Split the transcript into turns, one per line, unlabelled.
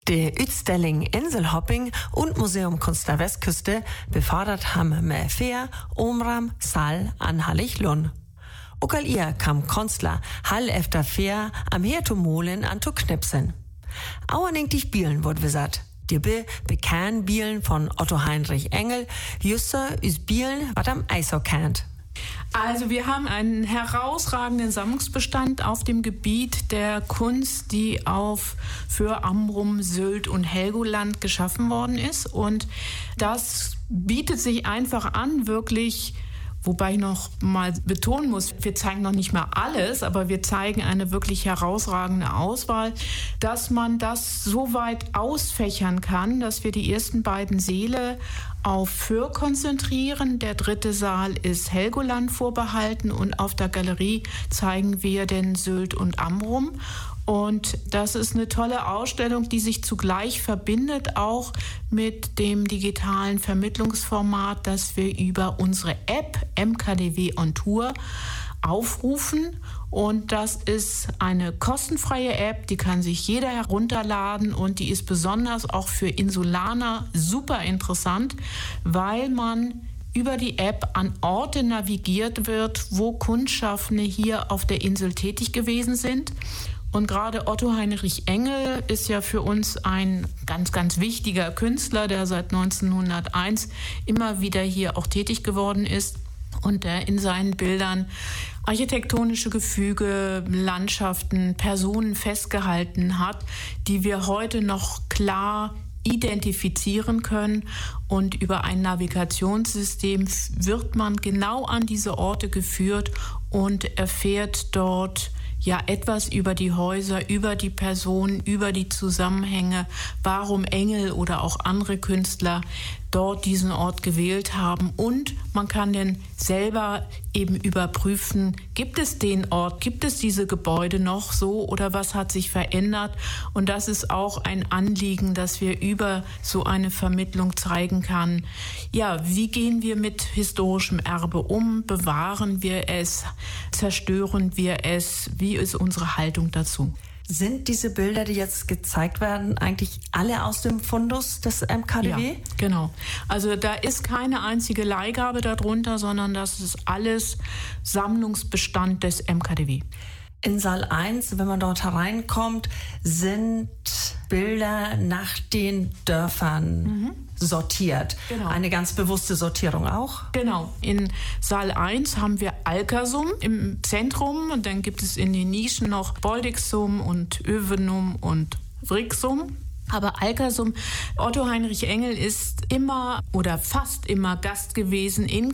Die Utstelling Inselhopping und Museum Kunst der Westküste befördert haben med Fair, Omram, Sal an Hallig-Lund. Och all ihr kam Konstler Hall efter Fair am Hertomolen an to knipsen. Auerning dich Bielen wurde gesagt. Die bekannt Bielen von Otto Heinrich Engel, Jusser üs Bielen, wat am Eisau kennt.
Also wir haben einen herausragenden Sammlungsbestand auf dem Gebiet der Kunst, die für Amrum, Sylt und Helgoland geschaffen worden ist. Und das bietet sich einfach an, wirklich, wobei ich noch mal betonen muss, wir zeigen noch nicht mal alles, aber wir zeigen eine wirklich herausragende Auswahl, dass man das so weit ausfächern kann, dass wir die ersten beiden Säle auf Föhr konzentrieren. Der dritte Saal ist Helgoland vorbehalten und auf der Galerie zeigen wir den Sylt und Amrum. Und das ist eine tolle Ausstellung, die sich zugleich verbindet auch mit dem digitalen Vermittlungsformat, das wir über unsere App MKDW on Tour aufrufen. Und das ist eine kostenfreie App, die kann sich jeder herunterladen und die ist besonders auch für Insulaner super interessant, weil man über die App an Orte navigiert wird, wo Kunstschaffende hier auf der Insel tätig gewesen sind. Und gerade Otto Heinrich Engel ist ja für uns ein ganz, ganz wichtiger Künstler, der seit 1901 immer wieder hier auch tätig geworden ist und der in seinen Bildern architektonische Gefüge, Landschaften, Personen festgehalten hat, die wir heute noch klar identifizieren können. Und über ein Navigationssystem wird man genau an diese Orte geführt und erfährt dort ja etwas über die Häuser, über die Personen, über die Zusammenhänge, warum Engel oder auch andere Künstler dort diesen Ort gewählt haben. Und man kann dann selber eben überprüfen, gibt es den Ort, gibt es diese Gebäude noch so oder was hat sich verändert? Und das ist auch ein Anliegen, dass wir über so eine Vermittlung zeigen kann. Ja, wie gehen wir mit historischem Erbe um? Bewahren wir es? Zerstören wir es? Wie ist unsere Haltung dazu?
Sind diese Bilder, die jetzt gezeigt werden, eigentlich alle aus dem Fundus des MKDW?
Ja, genau. Also da ist keine einzige Leihgabe darunter, sondern das ist alles Sammlungsbestand des MKDW.
In Saal 1, wenn man dort hereinkommt, sind Bilder nach den Dörfern sortiert. Genau. Eine ganz bewusste Sortierung auch?
Genau. In Saal 1 haben wir Alkersum im Zentrum und dann gibt es in den Nischen noch Boldixum und Övenum und Vrixum. Aber Alkersum, Otto Heinrich Engel ist immer oder fast immer Gast gewesen in